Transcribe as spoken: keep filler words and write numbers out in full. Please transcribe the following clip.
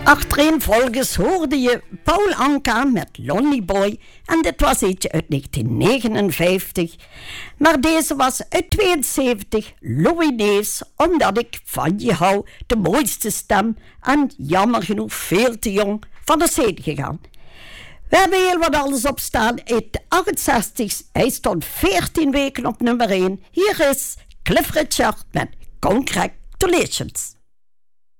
Achtereenvolgens hoorde je Paul Anka met Lonely Boy en dit was iets uit negentien negenenvijftig. Maar deze was uit tweeënzeventig, Louis Neefs, Omdat ik van je hou, de mooiste stem en jammer genoeg veel te jong van de scène gegaan. We hebben heel wat alles op staan uit de achtenzestig. Hij stond veertien weken op nummer één. Hier is Cliff Richard met Congratulations.